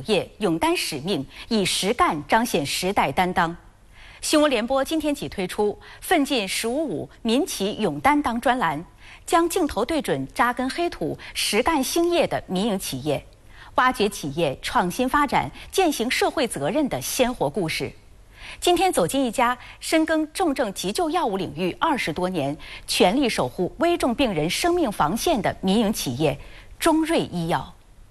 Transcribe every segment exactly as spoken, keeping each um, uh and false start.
业，勇担使命，以实干彰显时代担当。新闻联播今天起推出“奋进十五五”民企勇担当专栏，将镜头对准扎根黑土、实干兴业的民营企业，挖掘企业创新发展、践行社会责任的鲜活故事。今天走进一家深耕重症急救药物领域二十多年、全力守护危重病人生命防线的民营企业——中瑞医药。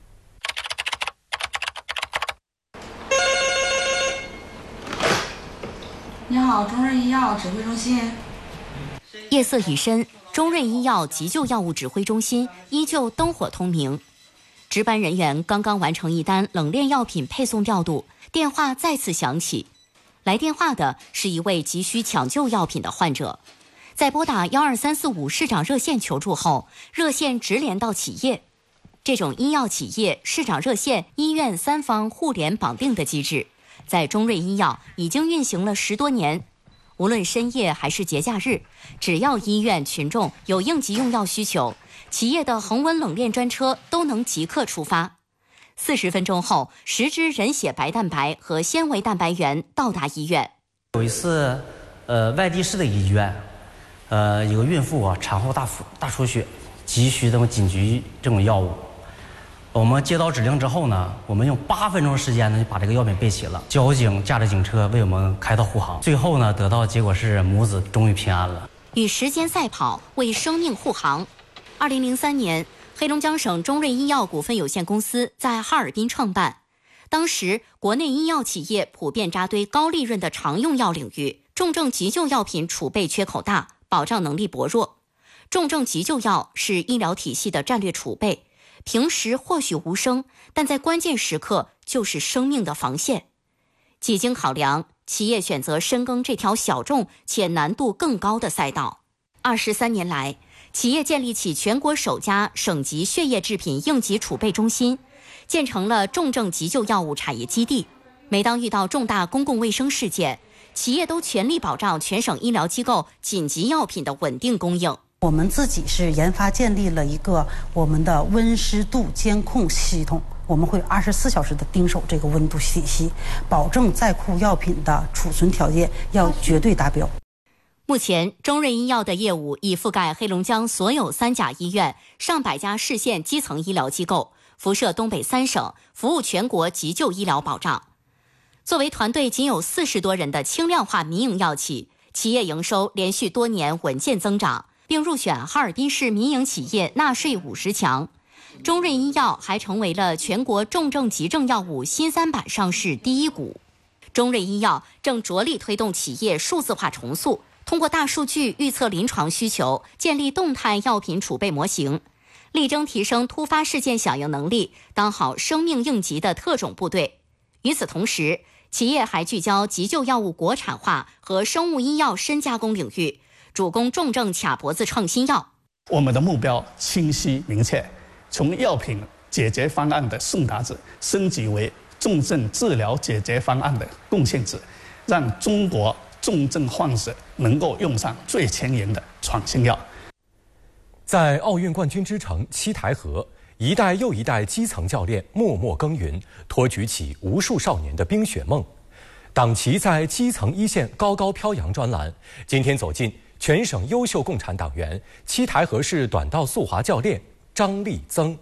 你好，中瑞医药指挥中心。 夜色已深，中瑞医药急救药物指挥中心依旧灯火通明。值班人员刚刚完成一单冷链药品配送调度，电话再次响起。来电话的是一位急需抢救药品的患者，在拨打幺二三四五市长热线求助后，热线直连到企业。这种医药企业、市长热线、医院三方互联绑定的机制，在中瑞医药已经运行了十多年。无论深夜还是节假日，只要医院群众有应急用药需求，企业的恒温冷链专车都能即刻出发。四十分钟后，十支人血白蛋白和纤维蛋白原到达医院。 有一次，呃，外地市的医院，呃，有个孕妇啊，产后大腹大出血，急需这种紧急这种药物。我们接到指令之后呢，我们用八分钟时间呢就把这个药品备齐了。交警驾着警车为我们开道护航，最后呢得到结果是母子终于平安了。 与时间赛跑，为生命护航。二零零三年。黑龙江省中瑞医药股份有限公司在哈尔滨创办，当时国内医药企业普遍扎堆高利润的常用药领域，重症急救药品储备缺口大，保障能力薄弱。重症急救药是医疗体系的战略储备，平时或许无声，但在关键时刻就是生命的防线。几经考量，企业选择深耕这条小众且难度更高的赛道。二十三年来，企业建立起全国首家省级血液制品应急储备中心，建成了重症急救药物产业基地。每当遇到重大公共卫生事件，企业都全力保障全省医疗机构紧急药品的稳定供应。 我们自己是研发建立了一个我们的温湿度监控系统，我们会二十四小时的盯守这个温度体系，保证在库药品的储存条件要绝对达标。 目前，中瑞医药的业务已覆盖黑龙江所有三甲医院、上百家市县基层医疗机构，辐射东北三省，服务全国急救医疗保障。作为团队仅有四十多人的轻量化民营药企，企业营收连续多年稳健增长，并入选哈尔滨市民营企业纳税五十强。中瑞医药还成为了全国重症急症药物新三板上市第一股。中瑞医药正着力推动企业数字化重塑，通过大数据预测临床需求，建立动态药品储备模型，力争提升突发事件响应能力，当好生命应急的特种部队。与此同时，企业还聚焦急救药物国产化和生物医药深加工领域，主攻重症卡脖子创新药。 我们的目标清晰明确，从药品解决方案的送达者升级为重症治疗解决方案的贡献者，让中国重症患者能够用上最前沿的创新药。 在奥运冠军之城七台河，一代又一代基层教练默默耕耘，托举起无数少年的冰雪梦。党旗在基层一线高高飘扬专栏，今天走进全省优秀共产党员七台河市短道速滑教练张立增。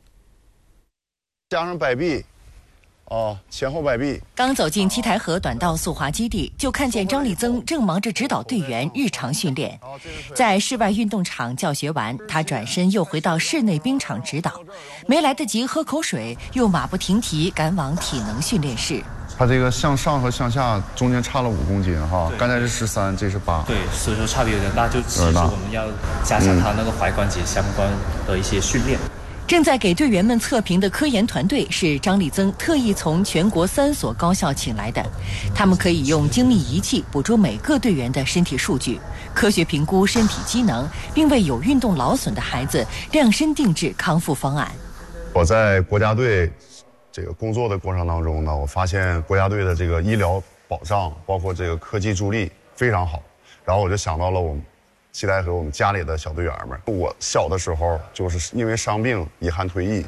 加上摆臂。哦，前后摆臂。 刚走进七台河短道速滑基地，就看见张立增正忙着指导队员日常训练。在室外运动场教学完，他转身又回到室内冰场指导，没来得及喝口水，又马不停蹄赶往体能训练室。 他这个向上和向下中间差了五公斤哈，刚才是十三，这是八。 对，所以说差别有点大，就其实我们要加强他那个踝关节相关的一些训练。 正在给队员们测评的科研团队是张立增特意从全国三所高校请来的，他们可以用精密仪器捕捉每个队员的身体数据，科学评估身体机能，并为有运动劳损的孩子量身定制康复方案。 我在国家队这个工作的过程当中呢，我发现国家队的这个医疗保障，包括这个科技助力非常好，然后我就想到了我们七台河我们家里的小队员们。我小的时候就是因为伤病遗憾退役，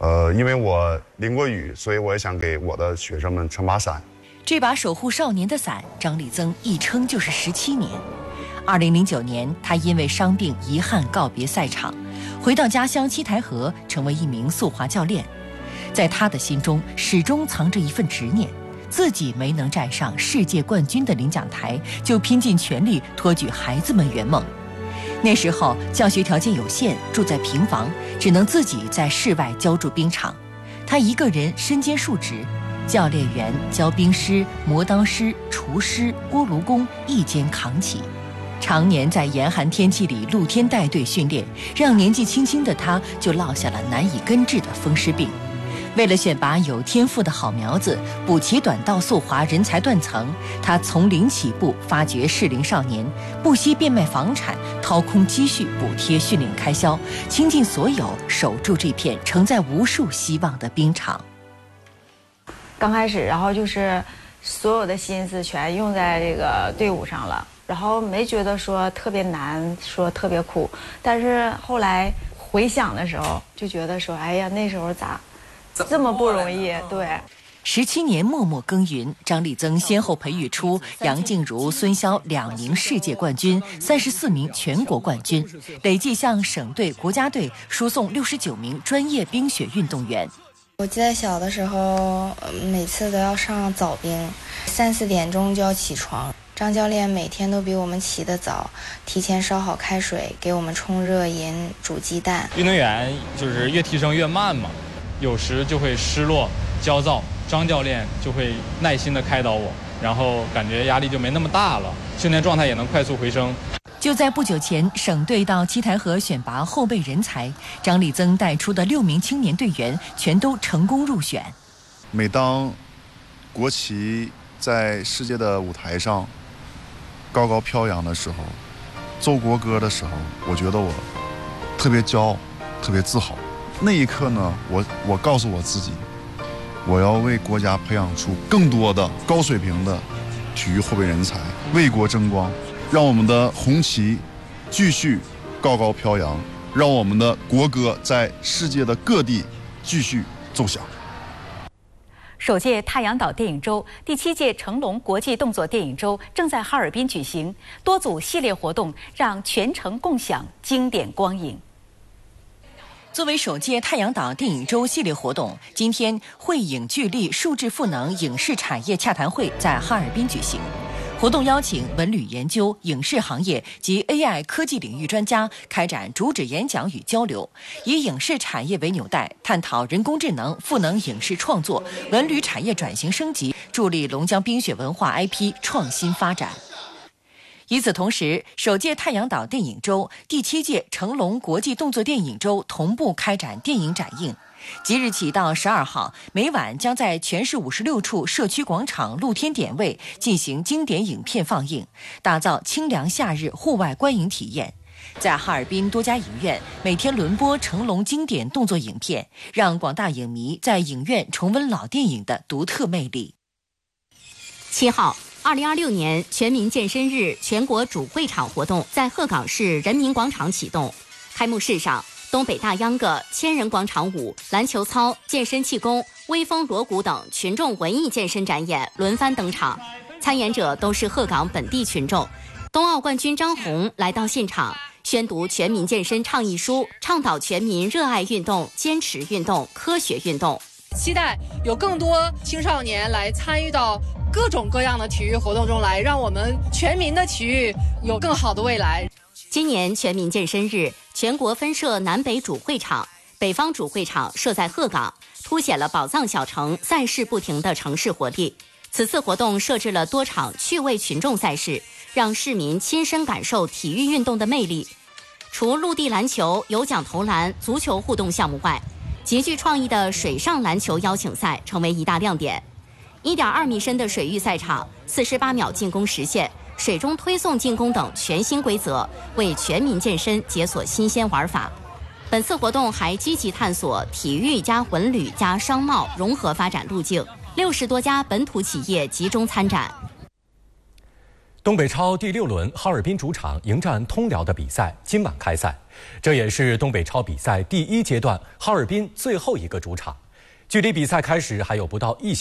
呃，因为我淋过雨，所以我也想给我的学生们撑把伞。 这把守护少年的伞，张立增一撑就是十七年。二零零九年，他因为伤病遗憾告别赛场，回到家乡七台河，成为一名速滑教练。在他的心中，始终藏着一份执念。自己没能站上世界冠军的领奖台，就拼尽全力托举孩子们圆梦。那时候教学条件有限，住在平房，只能自己在室外浇筑冰场。他一个人身兼数职，教练员、教冰师、磨刀师、厨师、锅炉工一肩扛起。常年在严寒天气里露天带队训练，让年纪轻轻的他就落下了难以根治的风湿病。为了选拔有天赋的好苗子，补齐短道速滑人才断层，他从零起步，发掘适龄少年，不惜变卖房产，掏空积蓄补贴训练开销，倾尽所有守住这片承载无数希望的冰场。 刚开始，然后就是所有的心思全用在这个队伍上了，然后没觉得说特别难，说特别苦，但是后来回想的时候，就觉得说，哎呀，那时候咋这么不容易？对， 十七年默默耕耘，张立增先后培育出杨静茹、孙骁两名世界冠军，三十四名全国冠军，累计向省队、国家队输送六十九名专业冰雪运动员。 我记得小的时候，每次都要上早冰，三四点钟就要起床。张教练每天都比我们起得早，提前烧好开水，给我们冲热饮、煮鸡蛋。 运动员就是越提升越慢嘛。有时就会失落、焦躁，张教练就会耐心地开导我，然后感觉压力就没那么大了，训练状态也能快速回升。 就在不久前，省队到七台河选拔后备人才，张立增带出的六名青年队员全都成功入选。 每当国旗在世界的舞台上高高飘扬的时候，奏国歌的时候，我觉得我特别骄傲，特别自豪。那一刻呢，我我告诉我自己，我要为国家培养出更多的高水平的体育后备人才，为国争光，让我们的红旗继续高高飘扬，让我们的国歌在世界的各地继续奏响。 首届太阳岛电影周、第七届成龙国际动作电影周正在哈尔滨举行，多组系列活动让全城共享经典光影。 作为首届太阳岛电影周系列活动，今天汇影聚力数字赋能影视产业洽谈会在哈尔滨举行。活动邀请文旅研究、影视行业及 A I 科技领域专家开展主旨演讲与交流，以影视产业为纽带，探讨人工智能赋能影视创作、文旅产业转型升级，助力龙江冰雪文化 I P 创新发展。与此同时，首届太阳岛电影周、第七届成龙国际动作电影周同步开展电影展映。即日起到十二号，每晚将在全市五十六处社区广场露天点位进行经典影片放映，打造清凉夏日户外观影体验。在哈尔滨多家影院每天轮播成龙经典动作影片，让广大影迷在影院重温老电影的独特魅力。 七号。二零二六年全民健身日全国主会场活动在鹤岗市人民广场启动。开幕式上，东北大秧歌、千人广场舞、篮球操、健身气功、微风锣鼓等群众文艺健身展演轮番登场，参演者都是鹤岗本地群众。冬奥冠军张红来到现场，宣读全民健身倡议书，倡导全民热爱运动、坚持运动、科学运动。 期待有更多青少年来参与到各种各样的体育活动中来，让我们全民的体育有更好的未来。 今年全民健身日，全国分设南北主会场，北方主会场设在鹤岗，凸显了宝藏小城赛事不停的城市活力。此次活动设置了多场趣味群众赛事，让市民亲身感受体育运动的魅力。除陆地篮球、有奖投篮、足球互动项目外，极具创意的水上篮球邀请赛成为一大亮点。一点二米深的水域赛场，四十八秒进攻实现，水中推送进攻等全新规则，为全民健身解锁新鲜玩法。本次活动还积极探索体育加文旅加商贸融合发展路径，六十多家本土企业集中参展。 东北超第六轮哈尔滨主场迎战通辽的比赛今晚开赛，这也是东北超比赛第一阶段哈尔滨最后一个主场。距离比赛开始还有不到一小时。